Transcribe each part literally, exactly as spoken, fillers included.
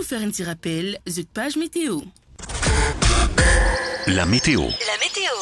nous faire un petit rappel, cette page météo. La météo. La météo.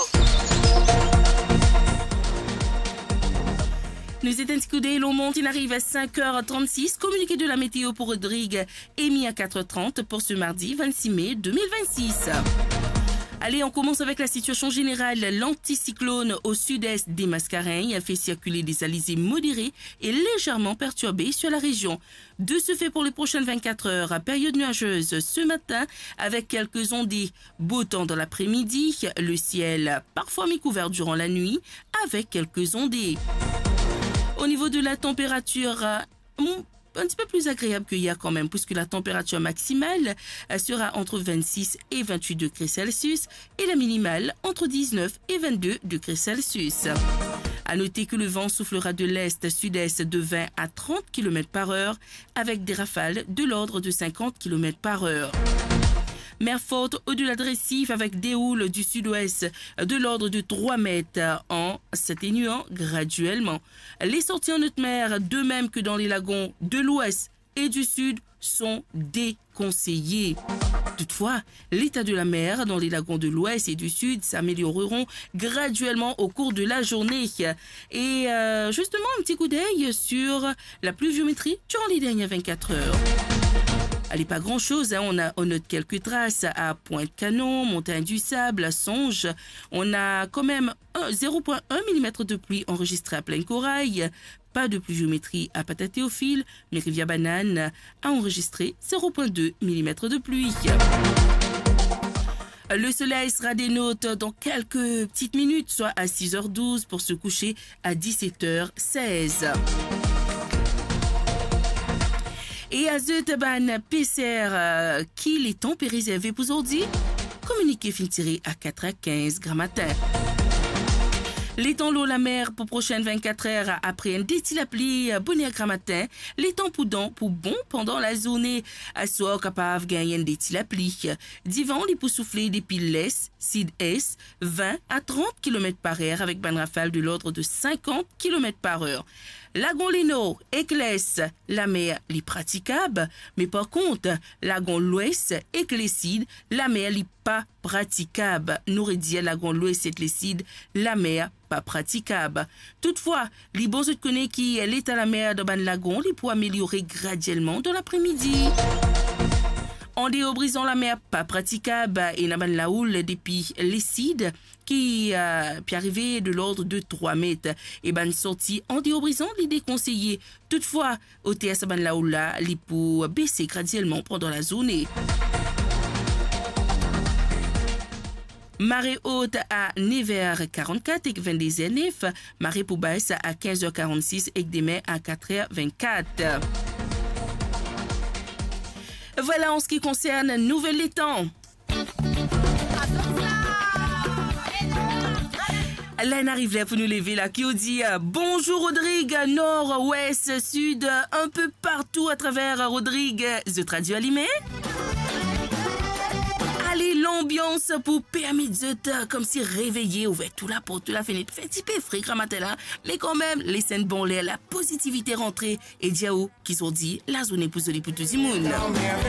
Nous est un petit coup d'œil, l'eau monte, il arrive à cinq heures trente-six. Communiqué de la météo pour Rodrigue, émis à quatre heures trente pour ce mardi vingt-six mai deux mille vingt-six. Allez, on commence avec la situation générale. L'anticyclone au sud-est des Mascareignes a fait circuler des alizés modérés et légèrement perturbés sur la région. De ce fait, pour les prochaines vingt-quatre heures, période nuageuse ce matin avec quelques ondées. Beau temps dans l'après-midi, le ciel parfois mi-couvert durant la nuit avec quelques ondées. Au niveau de la température, un petit peu plus agréable que hier quand même, puisque la température maximale sera entre vingt-six et vingt-huit degrés Celsius et la minimale entre dix-neuf et vingt-deux degrés Celsius. À noter que le vent soufflera de l'est-sud-est de vingt à trente kilomètres par heure avec des rafales de l'ordre de cinquante kilomètres par heure. Mer forte au-delà de récifs avec des houles du sud-ouest de l'ordre de trois mètres en s'atténuant graduellement. Les sorties en haute mer, de même que dans les lagons de l'ouest et du sud, sont déconseillées. Toutefois, l'état de la mer dans les lagons de l'ouest et du sud s'amélioreront graduellement au cours de la journée. Et euh, justement, un petit coup d'œil sur la pluviométrie durant les dernières vingt-quatre heures. Allez, pas grand-chose, hein. on, a, on note quelques traces à Pointe-Canon, Montagne du Sable, à Songe. On a quand même zéro virgule un millimètre de pluie enregistré à Plaine-Corail. Pas de pluviométrie à Pata-Théophile, mais Rivière-Banane a enregistré zéro virgule deux millimètre de pluie. Le soleil sera des notes dans quelques petites minutes, soit à six heures douze pour se coucher à dix-sept heures seize. Et à Zetaban, P C R, euh, qui les temps réservé pour aujourd'hui, communiqué fin tiré à quatre à quinze grammes matin. Les temps l'eau la mer pour prochaines vingt-quatre heures après un détil appli bonnet à matin. Les temps poudants pour bon pendant la journée. À soir capable gagner un détil appli. Divan les pour souffler des piles l'est, sud-est, vingt à trente kilomètres par heure avec ban rafale de l'ordre de cinquante kilomètres par heure. Lagon Léno, Éclès, la mer les praticable, mais par contre, Lagon l'Ouest, Éclécide, la mer les pas praticable. Nous dit Lagon l'Ouest, Éclécide, la mer pas praticable. Toutefois, les bons se connaissent qui est l'état la mer de ban lagon, les pour améliorer graduellement dans l'après-midi. En déobrisant la mer pas praticable et n'a ban la houle depuis l'écide qui euh, peut arriver de l'ordre de trois mètres. Et ban sortie en déobrisant les déconseillés. Toutefois, au T S ban la houle là, les pour baisser graduellement pendant la journée. Marée haute à neuf heures quarante-quatre et vingt des N F. Marée pour basse à quinze heures quarante-six et des mers à quatre heures vingt-quatre. Voilà en ce qui concerne Nouvelle-Étang. Là, on arrive là pour nous lever là, qui dit euh, bonjour Rodrigue, nord, ouest, sud, un peu partout à travers Rodrigue. Je traduis Alimé. Allez, l'ambiance pour permettre de comme si réveiller, ouvert tout la porte, tout la fenêtre, fait un petit peu frais matin là, mais quand même, les scènes bon l'air, la positivité rentrée et diao qui sont dit la zone pour pour tout le monde.